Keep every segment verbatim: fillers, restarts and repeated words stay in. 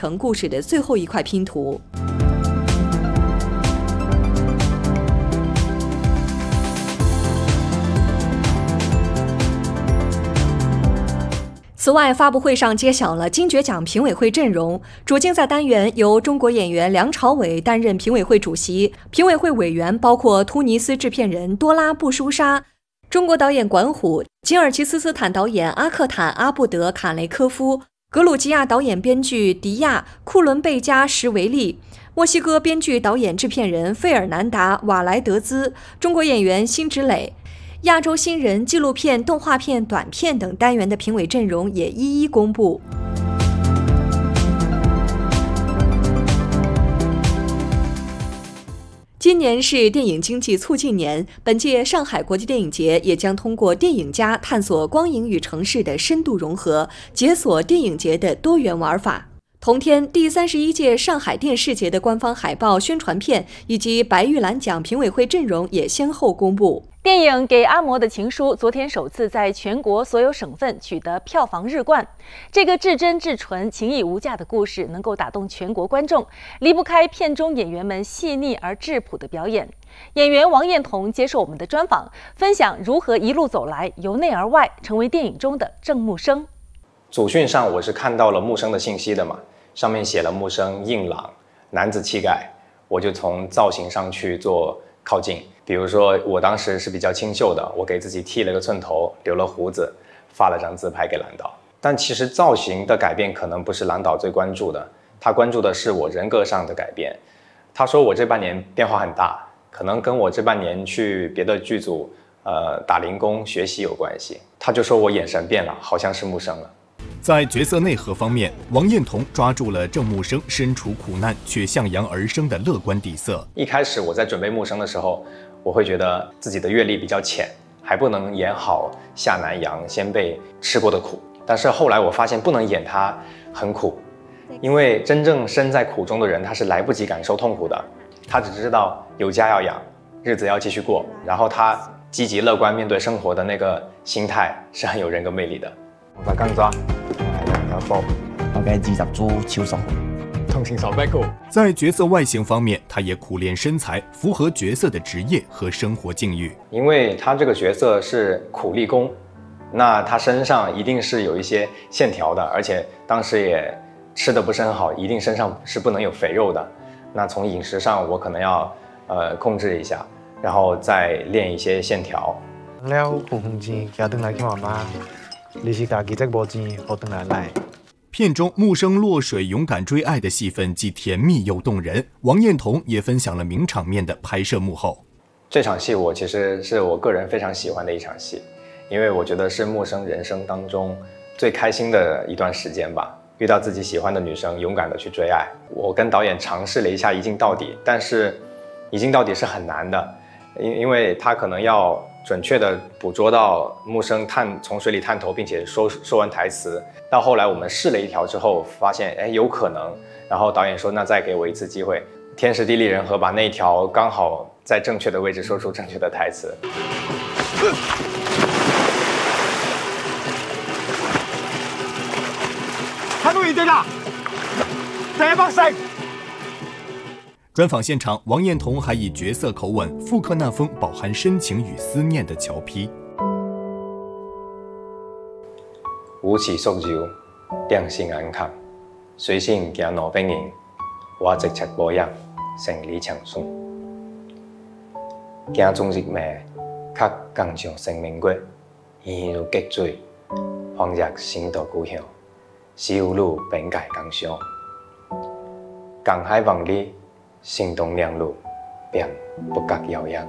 成故事的最后一块拼图。此外，发布会上揭晓了金爵奖评委会阵容，主竞赛单元由中国演员梁朝伟担任评委会主席，评委会委员包括突尼斯制片人多拉布舒沙、中国导演管虎、吉尔吉斯斯坦导演阿克坦阿布德卡雷科夫、格鲁吉亚导演编剧迪亚库伦贝加什维利、墨西哥编剧导演制片人费尔南达瓦莱德兹、中国演员辛芷蕾。亚洲新人、纪录片、动画片、短片等单元的评委阵容也一一公布。今年是电影经济促进年，本届上海国际电影节也将通过电影家探索光影与城市的深度融合，解锁电影节的多元玩法。同天，第三十一届上海电视节的官方海报、宣传片以及白玉兰奖评委会阵容也先后公布。 电影《给阿嬷的情书》昨天首次在全国所有省份取得票房日冠。这个至真至纯、情义无价的故事能够打动全国观众，离不开片中演员们细腻而质朴的表演。演员王彦彤接受我们的专访，分享如何一路走来，由内而外成为电影中的郑木生。 组训上我是看到了木生的信息的嘛，上面写了木生硬朗、男子气概，我就从造型上去做靠近。比如说我当时是比较清秀的，我给自己剃了个寸头，留了胡子，发了张自拍给蓝导。但其实造型的改变可能不是蓝导最关注的，他关注的是我人格上的改变。他说我这半年变化很大，可能跟我这半年去别的剧组呃打零工学习有关系。他就说我眼神变了，好像是木生了。 在角色内核方面，王彦彤抓住了郑木生身处苦难却向阳而生的乐观底色。 一开始我在准备木生的时候，我会觉得自己的阅历比较浅，还不能演好下南洋先辈吃过的苦。但是后来我发现不能演他很苦，因为真正身在苦中的人，他是来不及感受痛苦的，他只知道有家要养，日子要继续过，然后他积极乐观面对生活的那个心态是很有人格魅力的。我把钢抓，两条波， 我嘅二十株超爽。 同情手背裤。 在角色外形方面，他也苦练身材，符合角色的职业和生活境遇。 因为他这个角色是苦力工，那他身上一定是有一些线条的，而且当时也吃的不是很好，一定身上是不能有肥肉的。那从饮食上，我可能要呃控制一下，然后再练一些线条。 了苦红钱，家等来叫妈妈。你是家己这无钱，好等来来。 片中木生落水勇敢追爱的戏份既甜蜜又动人，王彦彤也分享了名场面的拍摄幕后。 这场戏我其实是我个人非常喜欢的一场戏，因为我觉得是木生人生当中最开心的一段时间吧。遇到自己喜欢的女生，勇敢的去追爱。我跟导演尝试了一下一镜到底，但是一镜到底是很难的，因因为他可能要准确地捕捉到木生探从水里探头，并且说说完台词。到后来我们试了一条之后，发现哎有可能，然后导演说那再给我一次机会，天时地利人和，把那一条刚好在正确的位置说出正确的台词。 睇到原地啦，第一百勝。 专访现场，王彦彤还以角色口吻复刻那封饱含深情与思念的侨批。 舞池宿繞，定是眼看，水仙行路冰影，我直赤波音，成里長松。行中日暝，較更像生命月，沿路激水，恍若心到故鄉，西湖路本界江上，江海望里。心动两路，便不覺遙遠。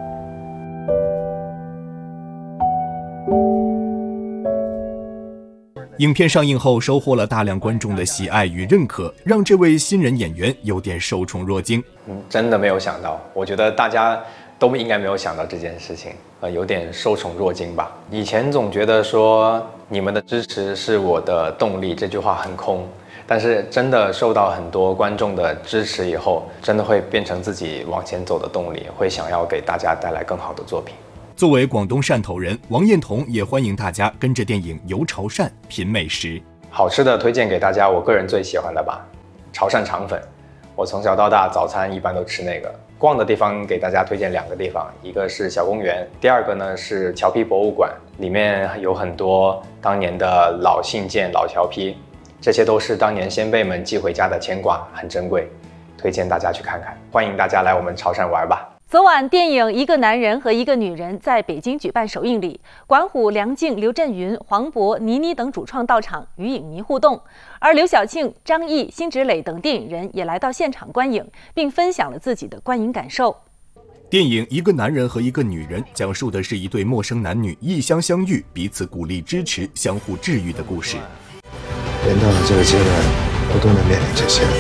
影片上映后，收获了大量观众的喜爱与认可，让这位新人演员有点受宠若惊。 嗯，真的没有想到，我觉得大家都应该没有想到这件事情，呃，有点受宠若惊吧。以前总觉得说你们的支持是我的动力，这句话很空。但是真的受到很多观众的支持以后，真的会变成自己往前走的动力，会想要给大家带来更好的作品。 作为广东汕头人，王彦彤也欢迎大家跟着电影游潮汕品美食。 好吃的推荐给大家，我个人最喜欢的吧， 潮汕肠粉，我从小到大早餐一般都吃那个。逛的地方给大家推荐两个地方，一个是小公园，第二个呢是侨批博物馆，里面有很多当年的老信件、老侨批，这些都是当年先辈们寄回家的牵挂，很珍贵，推荐大家去看看。欢迎大家来我们潮汕玩吧。 昨晚，电影《一个男人和一个女人》在北京举办首映礼，管虎、梁静、刘震云、黄渤、倪妮等主创到场与影迷互动，而刘晓庆、张译、辛芷蕾等电影人也来到现场观影，并分享了自己的观影感受。 电影《一个男人和一个女人》讲述的是一对陌生男女异乡相遇，彼此鼓励支持，相互治愈的故事。 人到了这个阶段，不都能面临这些。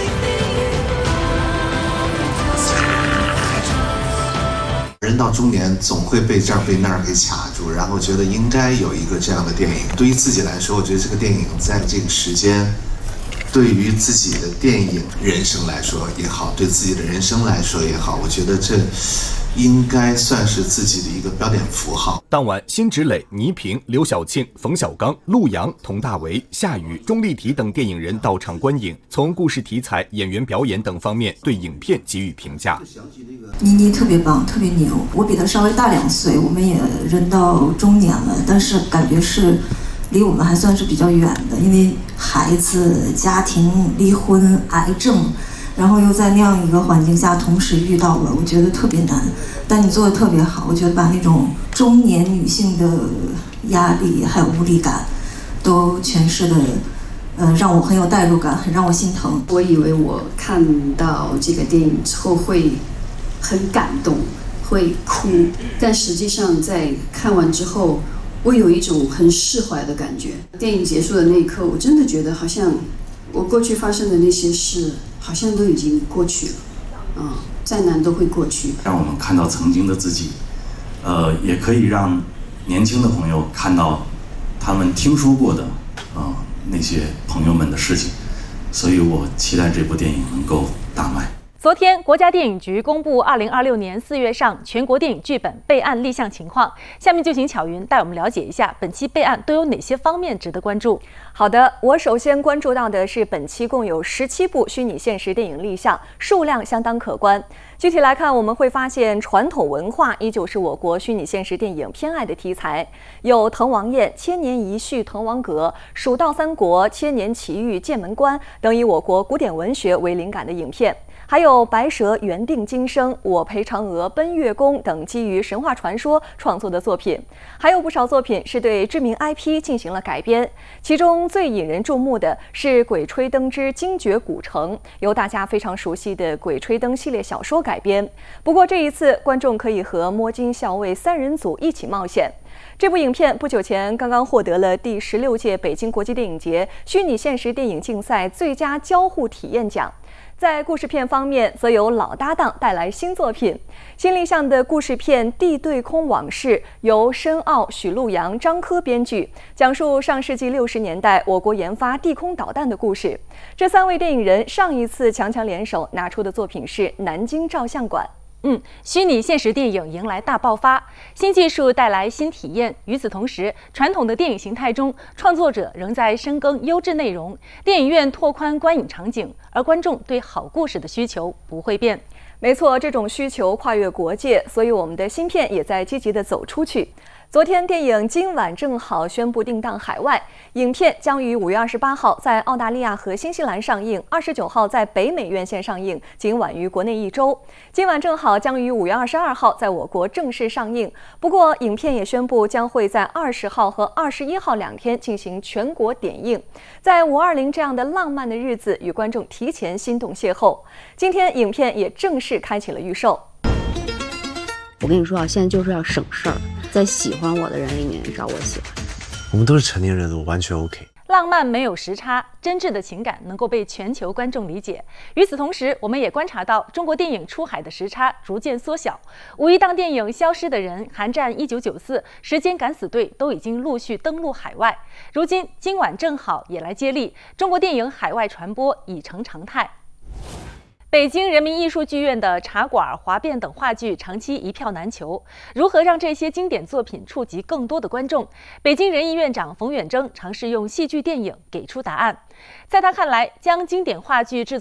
人到中年总会被这儿被那儿给卡住，然后觉得应该有一个这样的电影。对于自己来说，我觉得这个电影在这个时间，对于自己的电影人生来说也好，对自己的人生来说也好，我觉得这应该算是自己的一个标点符号。 当晚，辛芷蕾、倪萍、刘晓庆、冯小刚、陆阳、佟大为、夏雨、钟丽缇等电影人到场观影，从故事题材、演员表演等方面对影片给予评价。 倪妮特别棒，特别牛。我比她稍微大两岁，我们也人到中年了，但是感觉是离我们还算是比较远的，因为孩子、家庭、离婚、癌症，然后又在那样一个环境下同时遇到了，我觉得特别难。但你做的特别好，我觉得把那种中年女性的压力还有无力感都诠释的呃，让我很有代入感，很让我心疼。 我以为我看到这个电影之后会很感动，会哭，但实际上在看完之后，我有一种很释怀的感觉。电影结束的那一刻，我真的觉得好像我过去发生的那些事，好像都已经过去了，啊、嗯，再难都会过去。 让我们看到曾经的自己，呃，也可以让年轻的朋友看到他们听说过的啊、呃、那些朋友们的事情，所以我期待这部电影能够大卖。 昨天，国家电影局公布二零二六年四月上全国电影剧本备案立项情况。下面就请巧云带我们了解一下本期备案都有哪些方面值得关注。 好的，我首先关注到的是本期共有十七部虚拟现实电影立项，数量相当可观。具体来看，我们会发现传统文化依旧是我国虚拟现实电影偏爱的题材，有滕王宴、千年一续、滕王阁、蜀道三国、千年奇遇、剑门关等以我国古典文学为灵感的影片。还有白蛇缘定今生、我陪嫦娥奔月宫等基于神话传说创作的作品，还有不少作品是对知名 I P 进行了改编。其中最引人注目的是《鬼吹灯之精绝古城》，由大家非常熟悉的《鬼吹灯》系列小说改编。不过这一次，观众可以和摸金校尉三人组一起冒险。这部影片不久前刚刚获得了第十六届北京国际电影节虚拟现实电影竞赛最佳交互体验奖。在故事片方面，则由老搭档带来新作品。新立项的故事片《地对空往事》由申奥、许陆阳、张科编剧，讲述上世纪六十年代我国研发地空导弹的故事。这三位电影人上一次强强联手拿出的作品是《南京照相馆》。 嗯，虚拟现实电影迎来大爆发，新技术带来新体验。与此同时，传统的电影形态中，创作者仍在深耕优质内容，电影院拓宽观影场景，而观众对好故事的需求不会变。 没错，这种需求跨越国界，所以我们的新片也在积极地走出去。昨天，电影《今晚正好》宣布定档海外，影片将于五月二十八号在澳大利亚和新西兰上映，二十九号在北美院线上映，仅晚于国内一周。《今晚正好》将于五月二十二号在我国正式上映。不过，影片也宣布将会在二十号和二十一号两天进行全国点映，在五二零这样的浪漫的日子，与观众提前心动邂逅。今天，影片也正式开启了预售。 我跟你说啊，现在就是要省事儿，在喜欢我的人里面找我喜欢。 我们都是成年人了，我完全 OK。 浪漫没有时差，真挚的情感能够被全球观众理解。与此同时，我们也观察到中国电影出海的时差逐渐缩小。五一档电影《消失的人》《寒战一九九四》《时间敢死队》都已经陆续登陆海外。如今，今晚正好也来接力，中国电影海外传播已成常态。北京人民艺术剧院的《茶馆》《华变》等话剧长期一票难求，如何让这些经典作品触及更多的观众？北京人艺院长冯远征尝试用戏剧电影给出答案。在他看来，将经典话剧制作